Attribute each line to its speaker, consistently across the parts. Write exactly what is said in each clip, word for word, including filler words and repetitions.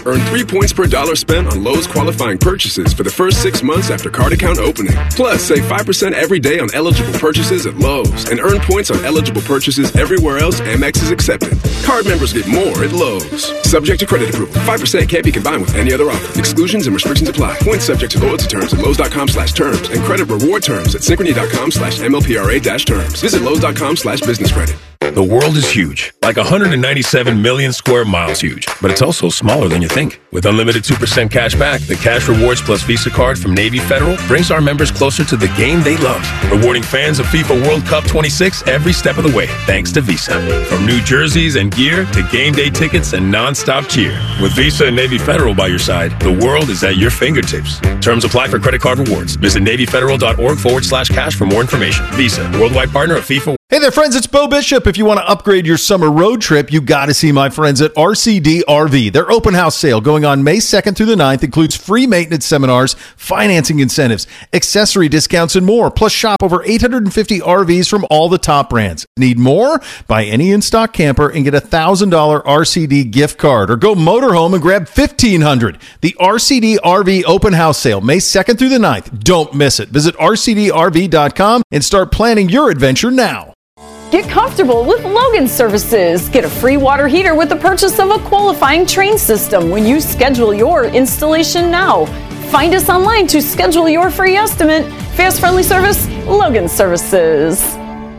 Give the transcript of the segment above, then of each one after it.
Speaker 1: Earn three points per dollar spent on Lowe's qualifying purchases for the first six months after card account opening. Plus, save five percent every day on eligible purchases at Lowe's and earn points on eligible purchases everywhere else Amex is accepted. Card members get more at Lowe's. Subject to credit approval. five percent can't be combined with any other offer. Exclusions and restrictions apply. Points subject to loyalty terms at Lowe's.com slash terms and credit reward terms at Synchrony.com slash MLPRA dash terms. Visit Lowe's.com slash business credit.
Speaker 2: The world is huge, like one hundred ninety-seven million square miles huge, but it's also smaller than you think. With unlimited two percent cash back, the Cash Rewards Plus Visa card from Navy Federal brings our members closer to the game they love, rewarding fans of FIFA World Cup twenty-six every step of the way, thanks to Visa. From new jerseys and gear to game day tickets and non-stop cheer. With Visa and Navy Federal by your side, the world is at your fingertips. Terms apply for credit card rewards. Visit NavyFederal.org forward slash cash for more information. Visa, worldwide partner of FIFA.
Speaker 3: Hey there, friends. It's Bo Bishop. If you want to upgrade your summer road trip, you got to see my friends at R C D R V. Their open house sale going on May second through the ninth includes free maintenance seminars, financing incentives, accessory discounts, and more. Plus, shop over eight hundred fifty R Vs from all the top brands. Need more? Buy any in-stock camper and get a one thousand dollars R C D gift card. Or go motorhome and grab fifteen hundred dollars. The R C D R V open house sale, May second through the ninth. Don't miss it. Visit R C D R V dot com and start planning your adventure now.
Speaker 4: Get comfortable with Logan Services. Get a free water heater with the purchase of a qualifying Train system when you schedule your installation now. Find us online to schedule your free estimate. Fast, friendly service, Logan Services.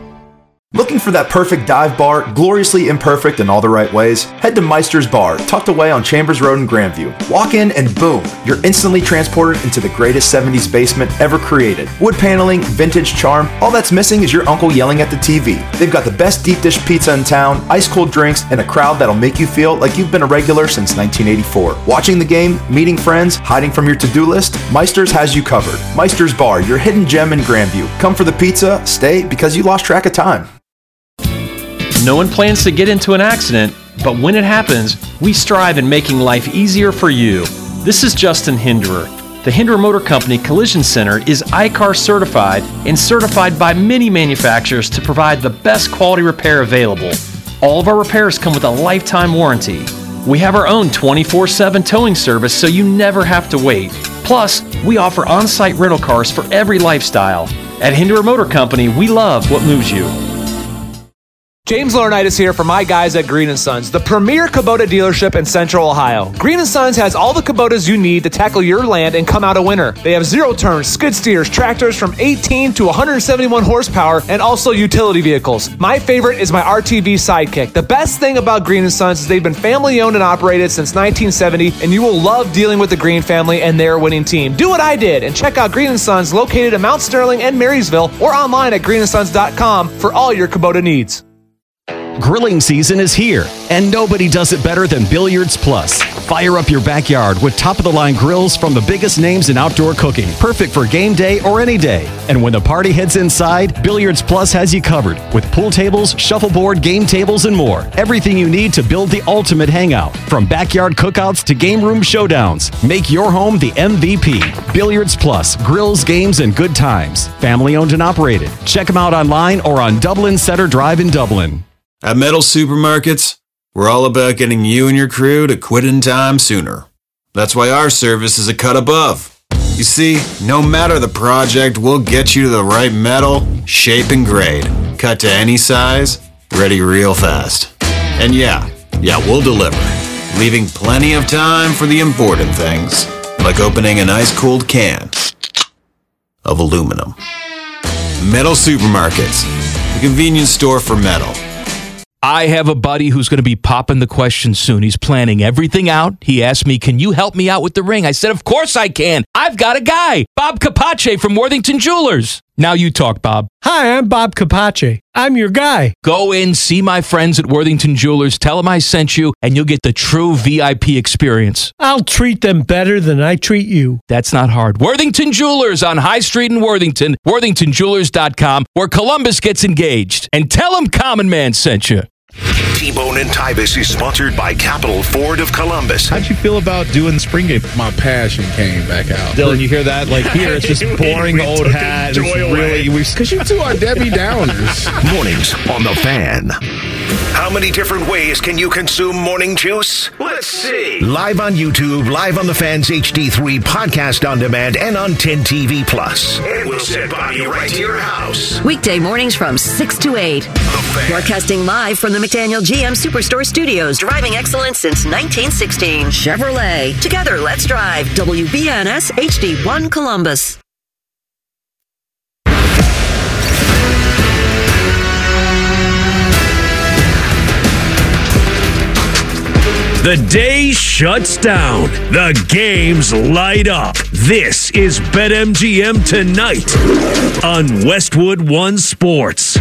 Speaker 5: Looking for that perfect dive bar, gloriously imperfect in all the right ways? Head to Meister's Bar, tucked away on Chambers Road in Grandview. Walk in and boom, you're instantly transported into the greatest seventies basement ever created. Wood paneling, vintage charm, all that's missing is your uncle yelling at the T V. They've got the best deep dish pizza in town, ice cold drinks, and a crowd that'll make you feel like you've been a regular since nineteen eighty-four. Watching the game, meeting friends, hiding from your to-do list, Meister's has you covered. Meister's Bar, your hidden gem in Grandview. Come for the pizza, stay because you lost track of time.
Speaker 6: No one plans to get into an accident, but when it happens, we strive in making life easier for you. This is Justin Hinderer. The Hinderer Motor Company Collision Center is I C A R certified and certified by many manufacturers to provide the best quality repair available. All of our repairs come with a lifetime warranty. We have our own twenty-four seven towing service so you never have to wait. Plus, we offer on-site rental cars for every lifestyle. At Hinderer Motor Company, we love what moves you.
Speaker 7: James Laurinaitis here for my guys at Green and Sons, the premier Kubota dealership in Central Ohio. Green and Sons has all the Kubotas you need to tackle your land and come out a winner. They have zero-turn skid steers, tractors from eighteen to one hundred seventy-one horsepower, and also utility vehicles. My favorite is my R T V Sidekick. The best thing about Green and Sons is they've been family-owned and operated since nineteen seventy, and you will love dealing with the Green family and their winning team. Do what I did and check out Green and Sons located in Mount Sterling and Marysville or online at green and sons dot com for all your Kubota needs.
Speaker 8: Grilling season is here, and nobody does it better than Billiards Plus. Fire up your backyard with top-of-the-line grills from the biggest names in outdoor cooking, perfect for game day or any day. And when the party heads inside, Billiards Plus has you covered with pool tables, shuffleboard, game tables, and more. Everything you need to build the ultimate hangout, from backyard cookouts to game room showdowns. Make your home the M V P. Billiards Plus, grills, games, and good times. Family-owned and operated. Check them out online or on Dublin Center Drive in Dublin.
Speaker 9: At Metal Supermarkets, we're all about getting you and your crew to quit in time sooner. That's why our service is a cut above. You see, no matter the project, we'll get you to the right metal, shape, and grade. Cut to any size, ready real fast. And yeah, yeah, we'll deliver, leaving plenty of time for the important things, like opening an ice-cold can of aluminum. Metal Supermarkets, the convenience store for metal.
Speaker 10: I have a buddy who's going to be popping the question soon. He's planning everything out. He asked me, can you help me out with the ring? I said, of course I can. I've got a guy, Bob Capace from Worthington Jewelers. Now you talk, Bob.
Speaker 11: Hi, I'm Bob Capace. I'm your guy.
Speaker 10: Go in, see my friends at Worthington Jewelers, tell them I sent you, and you'll get the true V I P experience.
Speaker 11: I'll treat them better than I treat you.
Speaker 10: That's not hard. Worthington Jewelers on High Street in Worthington, worthington jewelers dot com, where Columbus gets engaged. And tell them Common Man sent you.
Speaker 12: T-Bone and Tybus is sponsored by Capital Ford of Columbus.
Speaker 13: How'd you feel about doing the spring game? My passion came back out.
Speaker 14: Dylan, you hear that? Like here, it's just boring
Speaker 13: we
Speaker 14: old hat. It's really,
Speaker 13: because you two are Debbie Downers.
Speaker 12: Mornings on The Fan. How many different ways can you consume morning juice? Let's see. Live on YouTube, live on the Fans H D three, podcast on demand, and on ten T V Plus. And we'll send by you right to your house.
Speaker 15: Weekday mornings from six to eight. Broadcasting live from the McDaniel G M Superstore Studios. Driving excellence since nineteen sixteen. Chevrolet. Together, let's drive. W B N S H D one Columbus.
Speaker 16: The day shuts down. The games light up. This is BetMGM Tonight on Westwood One Sports.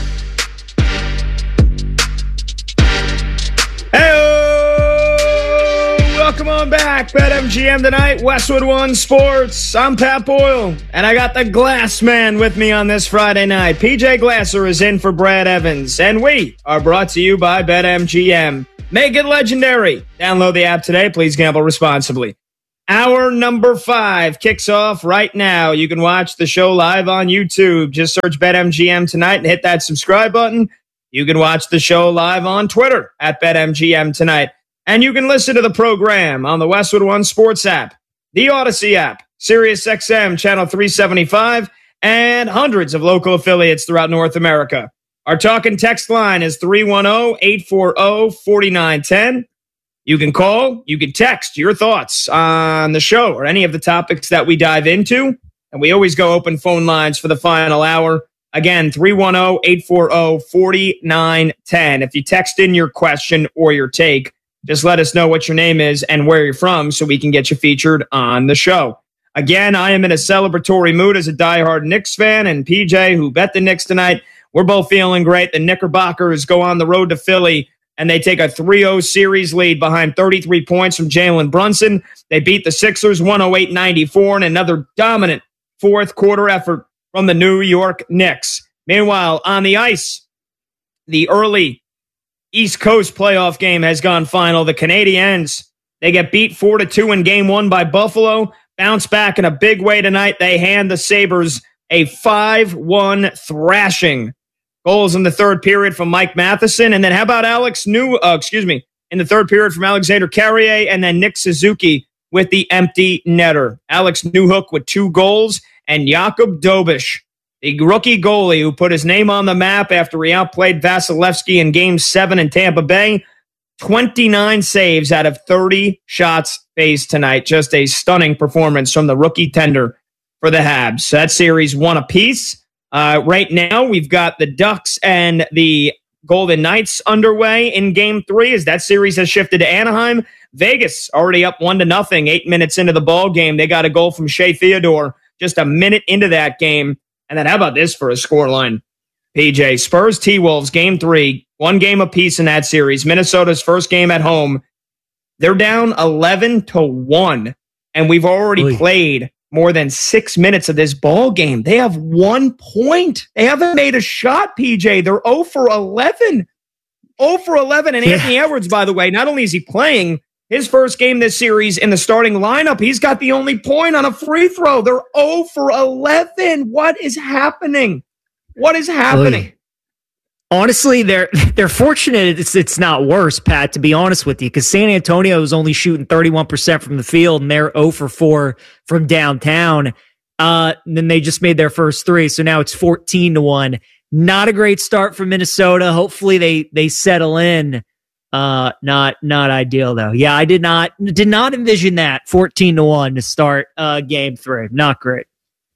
Speaker 17: Hey, welcome on back. BetMGM Tonight, Westwood One Sports. I'm Pat Boyle, and I got the Glass Man with me on this Friday night. P J Glasser is in for Brad Evans, and we are brought to you by BetMGM. Make it legendary. Download the app today. Please gamble responsibly. Hour number five kicks off right now. You can watch the show live on YouTube. Just search BetMGM Tonight and hit that subscribe button. You can watch the show live on Twitter at BetMGM Tonight. And you can listen to the program on the Westwood One Sports app, the Odyssey app, SiriusXM Channel three seventy-five, and hundreds of local affiliates throughout North America. Our talk and text line is three one zero, eight four zero, four nine one zero. You can call, you can text your thoughts on the show or any of the topics that we dive into. And we always go open phone lines for the final hour. Again, three one zero, eight four zero, four nine one zero. If you text in your question or your take, just let us know what your name is and where you're from so we can get you featured on the show. Again, I am in a celebratory mood as a diehard Knicks fan, and P J, who bet the Knicks tonight, we're both feeling great. The Knickerbockers go on the road to Philly, and they take a three oh series lead behind thirty-three points from Jalen Brunson. They beat the Sixers one oh eight ninety-four, and another dominant fourth quarter effort from the New York Knicks. Meanwhile, on the ice, the early East Coast playoff game has gone final. The Canadiens, they get beat four to two in game one by Buffalo, bounce back in a big way tonight. They hand the Sabres a five one thrashing. Goals in the third period from Mike Matheson. And then how about Alex New, uh, excuse me, in the third period from Alexander Carrier, and then Nick Suzuki with the empty netter. Alex Newhook with two goals, and Jakub Dobish, the rookie goalie who put his name on the map after he outplayed Vasilevsky in game seven in Tampa Bay. twenty-nine saves out of thirty shots faced tonight. Just a stunning performance from the rookie tender for the Habs. That series one apiece. Uh, right now, we've got the Ducks and the Golden Knights underway in game three as that series has shifted to Anaheim. Vegas already up one to nothing, eight minutes into the ball game. They got a goal from Shea Theodore just a minute into that game. And then how about this for a scoreline? P J, Spurs T-Wolves game three, one game apiece in that series. Minnesota's first game at home. They're down eleven to one, and we've already Oy. played more than six minutes of this ball game. They have one point. They haven't made a shot, P J. They're zero for eleven. zero for eleven. And yeah. Anthony Edwards, by the way, not only is he playing his first game this series in the starting lineup, he's got the only point on a free throw. They're zero for eleven. What is happening? What is happening?
Speaker 18: Oy. Honestly, they're they're fortunate it's it's not worse, Pat, to be honest with you, because San Antonio is only shooting thirty-one percent from the field, and they're zero for four from downtown. Uh, and then they just made their first three, so now it's fourteen to one. Not a great start for Minnesota. Hopefully they they settle in. Uh, not not ideal though. Yeah, I did not did not envision that fourteen to one to start uh game three. Not great.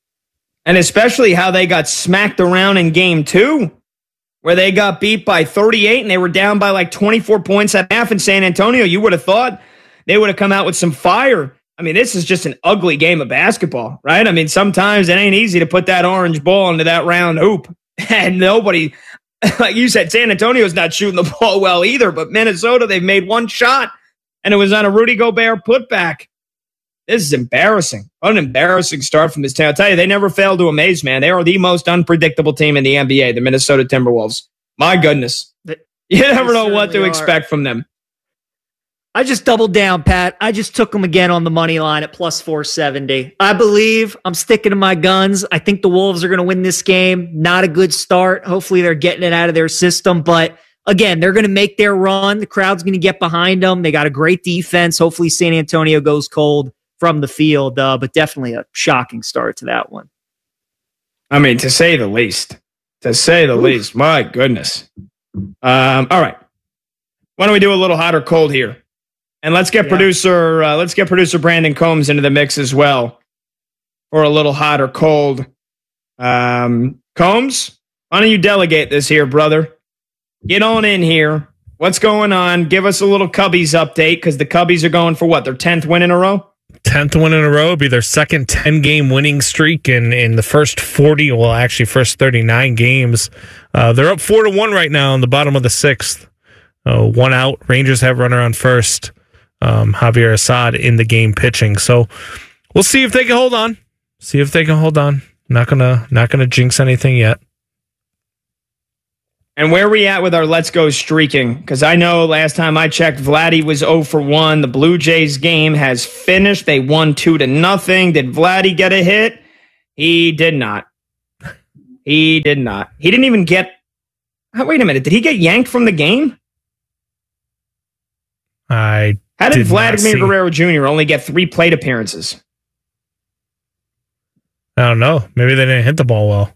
Speaker 17: And especially how they got smacked around in game two, where they got beat by thirty-eight and they were down by like twenty-four points at half in San Antonio. You would have thought they would have come out with some fire. I mean, this is just an ugly game of basketball, right? I mean, sometimes it ain't easy to put that orange ball into that round hoop. And nobody, like you said, San Antonio's not shooting the ball well either, but Minnesota, they've made one shot, and it was on a Rudy Gobert putback. This is embarrassing. What an embarrassing start from this team. I'll tell you, they never fail to amaze, man. They are the most unpredictable team in the N B A, the Minnesota Timberwolves. My goodness. You never know what to expect from them.
Speaker 18: I just doubled down, Pat. I just took them again on the money line at plus four seventy. I believe I'm sticking to my guns. I think the Wolves are going to win this game. Not a good start. Hopefully they're getting it out of their system, but again, they're going to make their run. The crowd's going to get behind them. They got a great defense. Hopefully San Antonio goes cold from the field, uh, but definitely a shocking start to that one.
Speaker 17: I mean, to say the least. To say the Ooh. least. My goodness. Um, all right. Why don't we do a little hot or cold here? And let's get yeah. producer uh, let's get producer Brandon Combs into the mix as well for a little hot or cold. Um, Combs, why don't you delegate this here, brother? Get on in here. What's going on? Give us a little Cubbies update, because the Cubbies are going for what? Their tenth win in a row?
Speaker 14: tenth win in a row. It'd be their second ten-game winning streak in, in the first forty, well, actually, first thirty-nine games. Uh, they're up four to one right now in the bottom of the sixth. Uh, one out. Rangers have runner on first. Um, Javier Assad in the game pitching. So we'll see if they can hold on. See if they can hold on. Not gonna not gonna jinx anything yet.
Speaker 17: And where are we at with our Let's Go streaking? Because I know last time I checked, Vladdy was oh for one. The Blue Jays game has finished. They won two to nothing. Did Vladdy get a hit? He did not. He did not. He didn't even get... Oh, wait a minute. Did he get yanked from the game?
Speaker 14: I
Speaker 17: How did, did Vladimir Guerrero Junior only get three plate appearances?
Speaker 14: I don't know. Maybe they didn't hit the ball well.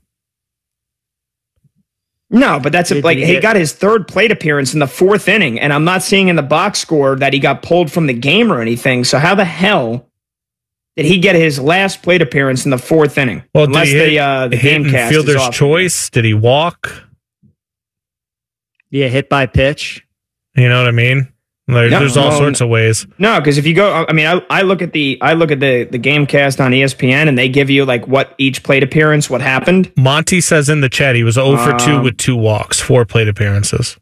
Speaker 17: No, but that's a, like he, he got his third plate appearance in the fourth inning, and I'm not seeing in the box score that he got pulled from the game or anything. So how the hell did he get his last plate appearance in the fourth inning?
Speaker 14: Well,
Speaker 17: unless
Speaker 14: did he hit,
Speaker 17: the uh, the
Speaker 14: hit
Speaker 17: game cast
Speaker 14: fielder's
Speaker 17: is off.
Speaker 14: choice? Did he walk?
Speaker 18: Yeah, hit by pitch.
Speaker 14: You know what I mean? Like,
Speaker 17: no,
Speaker 14: there's all
Speaker 17: um,
Speaker 14: sorts of ways.
Speaker 17: No, because if you go, I mean, I, I look at the I look at the the game cast on E S P N, and they give you like what each plate appearance, what happened.
Speaker 14: Monty says in the chat he was oh for two
Speaker 17: um,
Speaker 14: with two walks, four plate appearances.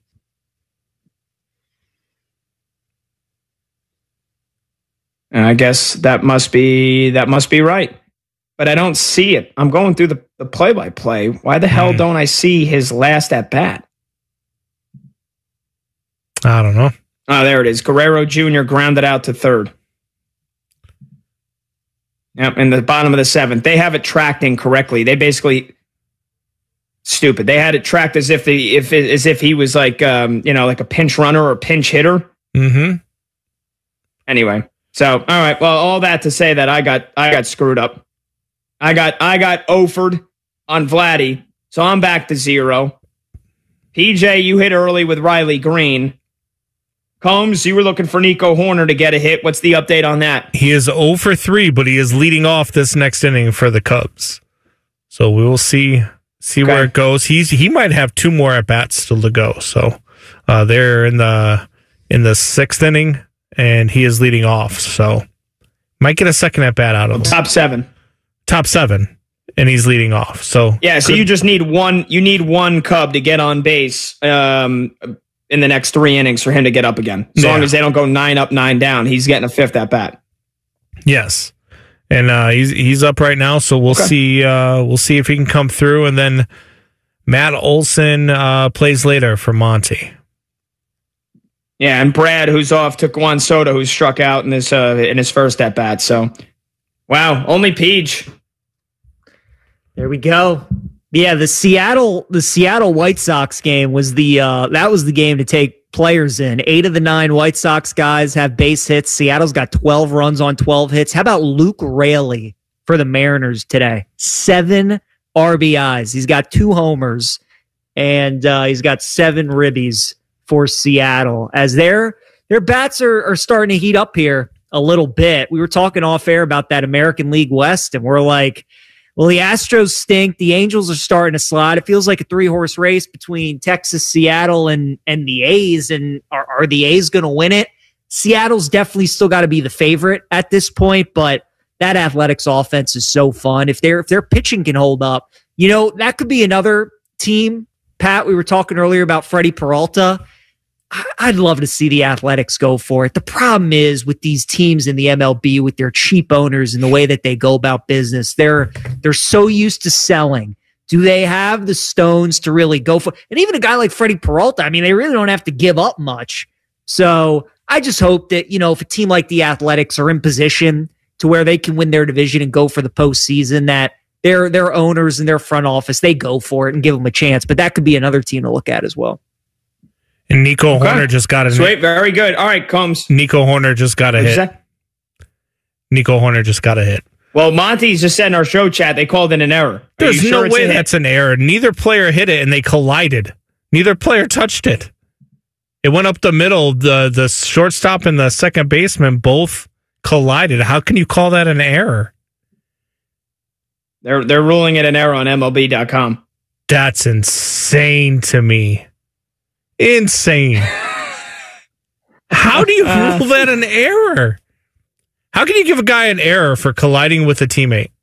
Speaker 17: And I guess that must be that must be right, but I don't see it. I'm going through the the play by play. Why the hell mm. don't I see his last at bat?
Speaker 14: I don't know.
Speaker 17: Oh, there it is. Guerrero Junior grounded out to third. Yep, in the bottom of the seventh. They have it tracked incorrectly. They basically stupid. They had it tracked as if the if as if he was like um, you know, like a pinch runner or pinch hitter.
Speaker 14: Mm-hmm.
Speaker 17: Anyway, so all right. Well, all that to say that I got I got screwed up. I got I got offered on Vladdy, so I'm back to zero. P J, you hit early with Riley Green. Combs, you were looking for Nico Horner to get a hit. What's the update on that?
Speaker 14: He is oh for three, but he is leading off this next inning for the Cubs. So we will see see okay. where it goes. He's he might have two more at bats still to go. So uh, they're in the in the sixth inning, and he is leading off. So might get a second at bat out of him.
Speaker 17: Top seven.
Speaker 14: Top seven, and he's leading off. So
Speaker 17: yeah, so could, you just need one. You need one Cub to get on base. Um, in the next three innings for him to get up again. As yeah. long as they don't go nine up, nine down, he's getting a fifth at bat.
Speaker 14: Yes. And uh, he's he's up right now, so we'll okay. see uh, we'll see if he can come through. And then Matt Olson uh, plays later for Monty.
Speaker 17: Yeah, and Brad, who's off, took Juan Soto, who struck out in this uh, in his first at bat. So, wow, only Peach.
Speaker 18: There we go. Yeah, the Seattle the Seattle White Sox game was the uh, that was the game to take players in. Eight of the nine White Sox guys have base hits. Seattle's got twelve runs on twelve hits. How about Luke Raley for the Mariners today? Seven R B Is. He's got two homers, and uh, he's got seven ribbies for Seattle. As their their bats are are starting to heat up here a little bit. We were talking off air about that American League West, and we're like, well, the Astros stink. The Angels are starting to slide. It feels like a three-horse race between Texas, Seattle, and and the A's. And are, are the A's going to win it? Seattle's definitely still got to be the favorite at this point, but that Athletics offense is so fun. If their if their pitching can hold up, you know, that could be another team. Pat, we were talking earlier about Freddie Peralta. I'd love to see the Athletics go for it. The problem is with these teams in the M L B, with their cheap owners and the way that they go about business, they're they're so used to selling. Do they have the stones to really go for it? And even a guy like Freddie Peralta, I mean, they really don't have to give up much. So I just hope that, you know, if a team like the Athletics are in position to where they can win their division and go for the postseason, that their their owners and their front office, they go for it and give them a chance. But that could be another team to look at as well.
Speaker 14: And Nico
Speaker 17: Okay.
Speaker 14: Horner just got a
Speaker 17: Sweet, very good. All right, Combs.
Speaker 14: Nico Horner just got a
Speaker 17: What'd you
Speaker 14: hit.
Speaker 17: say?
Speaker 14: Nico Horner just got a hit.
Speaker 17: Well, Monty's just said in our show chat they called it an error. Are
Speaker 14: There's
Speaker 17: you
Speaker 14: no
Speaker 17: sure it's
Speaker 14: way
Speaker 17: a hit?
Speaker 14: that's an error. Neither player hit it, and they collided. Neither player touched it. It went up the middle. The the shortstop and the second baseman both collided. How can you call that an error?
Speaker 17: They're they're ruling it an error on M L B dot com.
Speaker 14: That's insane to me. Insane. How do you
Speaker 17: Uh,
Speaker 14: rule that an error? How can you give a guy an error for colliding with a teammate?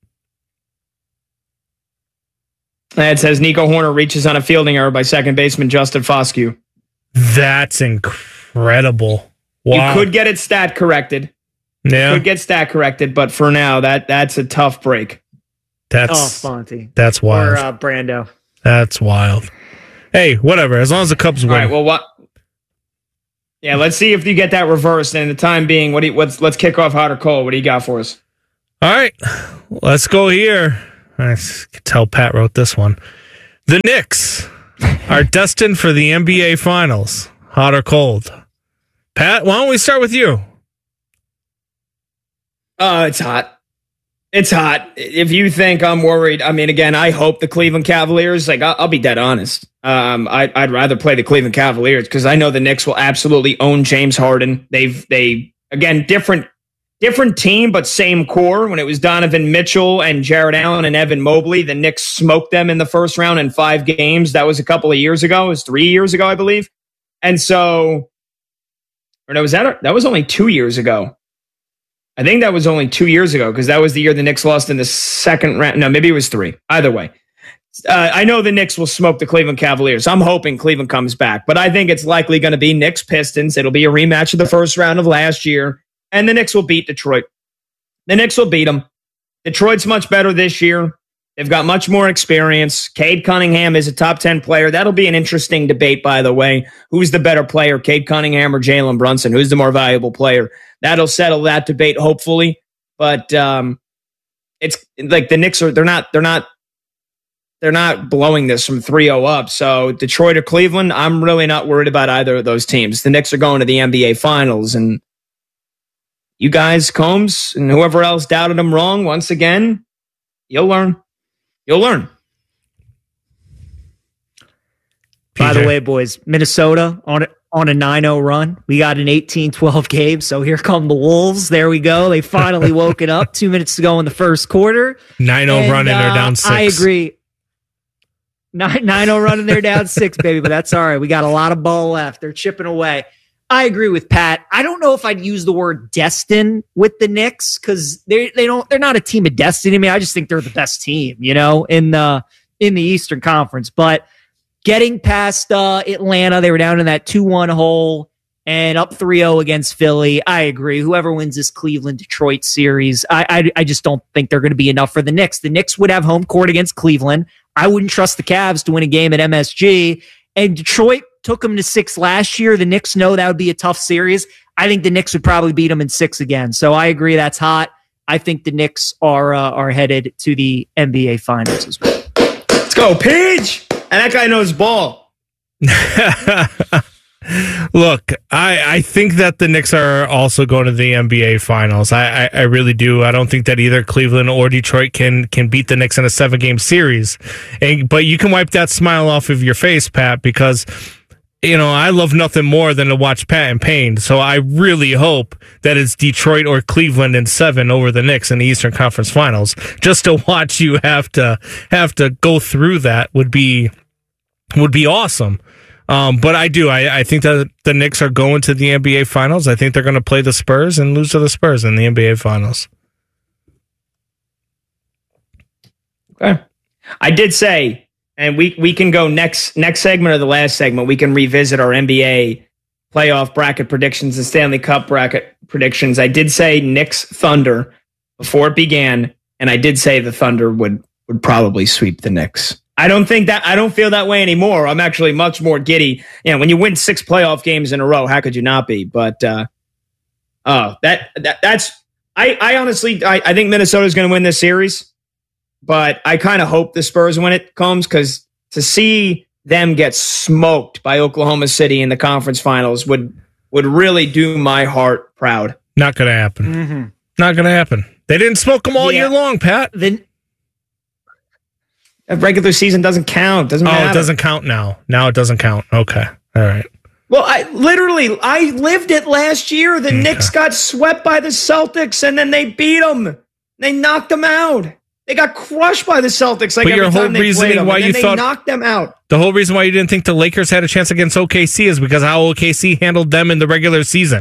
Speaker 17: It says Nico Horner reaches on a fielding error by second baseman Justin Foscue.
Speaker 14: That's incredible. Wow.
Speaker 17: You could get it stat corrected.
Speaker 14: Yeah.
Speaker 17: You could get stat corrected, but for now, that that's a tough break.
Speaker 14: That's
Speaker 18: Oh, Fonte.
Speaker 14: that's wild.
Speaker 18: Or uh, Brando.
Speaker 14: That's wild. Hey, whatever. As long as the Cubs win.
Speaker 17: All right. Well, what? Yeah, let's see if you get that reversed. And in the time being, what do you, let's let's kick off hot or cold. What do you got for us?
Speaker 14: All right, let's go here. I can tell Pat wrote this one. The Knicks are destined for the N B A Finals. Hot or cold? Pat, why don't we start with you?
Speaker 17: Uh, it's hot. It's hot. If you think I'm worried, I mean, again, I hope the Cleveland Cavaliers, like, I'll, I'll be dead honest. Um, I, I'd rather play the Cleveland Cavaliers because I know the Knicks will absolutely own James Harden. They've, they, again, different, different team, but same core. When it was Donovan Mitchell and Jared Allen and Evan Mobley, the Knicks smoked them in the first round in five games. That was a couple of years ago. It was three years ago, I believe. And so, or no, was that, that was only two years ago. I think that was only two years ago because that was the year the Knicks lost in the second round. No, maybe it was three. Either way. Uh, I know the Knicks will smoke the Cleveland Cavaliers. I'm hoping Cleveland comes back, but I think it's likely going to be Knicks Pistons. It'll be a rematch of the first round of last year, and the Knicks will beat Detroit. The Knicks will beat them. Detroit's much better this year. They've got much more experience. Cade Cunningham is a top ten player. That'll be an interesting debate, by the way. Who's the better player, Cade Cunningham or Jalen Brunson? Who's the more valuable player? That'll settle that debate, hopefully. But um, it's like the Knicks are, they're not, they're not, they're not blowing this from three oh up. So Detroit or Cleveland, I'm really not worried about either of those teams. The Knicks are going to the N B A Finals, and you guys, Combs, and whoever else doubted them wrong, once again, you'll learn. You'll learn.
Speaker 18: By the way, boys, Minnesota on a, on a nine oh run. We got an eighteen twelve game, so here come the Wolves. There we go. They finally woke it up two minutes to go in the first quarter.
Speaker 14: nine oh run and they're down six.
Speaker 18: I agree. nine oh run and they're down six, baby, but that's all right. We got a lot of ball left. They're chipping away. I agree with Pat. I don't know if I'd use the word destined with the Knicks because they they don't they're not a team of destiny. I mean, I just think they're the best team, you know, in the in the Eastern Conference. But getting past uh, Atlanta, they were down in that two one hole and up three oh against Philly. I agree. Whoever wins this Cleveland-Detroit series, I, I I just don't think they're going to be enough for the Knicks. The Knicks would have home court against Cleveland. I wouldn't trust the Cavs to win a game at M S G. And Detroit took them to six last year. The Knicks know that would be a tough series. I think the Knicks would probably beat them in six again. So I agree that's hot. I think the Knicks are uh, are headed to the N B A Finals as well.
Speaker 17: Let's go, Pidge! And that guy knows ball.
Speaker 14: Look, I, I think that the Knicks are also going to the N B A Finals. I, I, I really do. I don't think that either Cleveland or Detroit can can beat the Knicks in a seven-game series. And, but you can wipe that smile off of your face, Pat, because, you know, I love nothing more than to watch Pat in pain. So I really hope that it's Detroit or Cleveland in seven over the Knicks in the Eastern Conference Finals. Just to watch you have to have to go through that would be would be awesome. Um, but I do. I, I think that the Knicks are going to the N B A Finals. I think they're going to play the Spurs and lose to the Spurs in the N B A Finals.
Speaker 17: Okay. I did say, and we, we can go next next segment or the last segment, we can revisit our N B A playoff bracket predictions and Stanley Cup bracket predictions. I did say Knicks Thunder before it began, and I did say the Thunder would would probably sweep the Knicks. I don't think that I don't feel that way anymore. I'm actually much more giddy. You know, when you win six playoff games in a row, how could you not be? But uh, oh, that that that's I I honestly I, I think Minnesota's going to win this series, but I kind of hope the Spurs win it, Combs, because to see them get smoked by Oklahoma City in the conference finals would would really do my heart proud.
Speaker 14: Not going to happen.
Speaker 18: Mm-hmm.
Speaker 14: Not going to happen. They didn't smoke them all
Speaker 17: Yeah.
Speaker 14: year long, Pat.
Speaker 18: Then
Speaker 17: a regular season doesn't count. Doesn't
Speaker 14: Oh,
Speaker 17: matter.
Speaker 14: it doesn't count now. Now it doesn't count. Okay. All right.
Speaker 17: Well, I literally I lived it last year. The okay. Knicks got swept by the Celtics, and then they beat them. They knocked them out. They got crushed by the Celtics. Like
Speaker 14: but
Speaker 17: every
Speaker 14: your
Speaker 17: time
Speaker 14: whole
Speaker 17: they
Speaker 14: reasoning
Speaker 17: played them,
Speaker 14: why
Speaker 17: and
Speaker 14: you
Speaker 17: then
Speaker 14: thought
Speaker 17: they knocked them out.
Speaker 14: The whole reason why you didn't think the Lakers had a chance against O K C is because how O K C handled them in the regular season.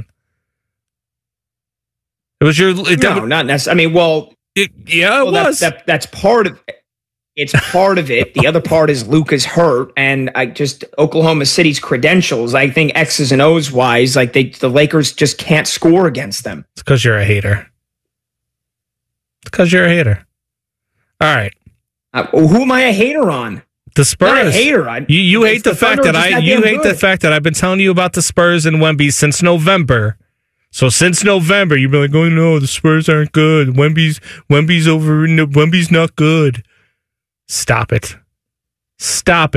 Speaker 14: It was your it,
Speaker 17: no, not necessarily. I mean, well,
Speaker 14: it, yeah, it
Speaker 17: well,
Speaker 14: was.
Speaker 17: That, that, that's part of it. It's part of it. The other part is Luka's hurt, and I just Oklahoma City's credentials. I think X's and O's wise, like they, the Lakers just can't score against them.
Speaker 14: It's because you're a hater. It's because you're a hater. All right.
Speaker 17: Uh, who am I a hater on?
Speaker 14: The Spurs.
Speaker 17: Not a hater. I,
Speaker 14: you you hate the, the fact that I you hate
Speaker 17: good.
Speaker 14: the fact that I've been telling you about the Spurs and Wemby since November. So since November, you've been like, "Oh no, the Spurs aren't good. Wemby's Wemby's over. Wemby's not good." Stop it. Stop it.